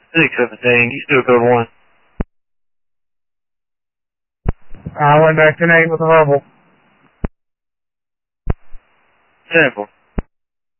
617, you still code 1. I went back to 8 with a verbal. 10-4.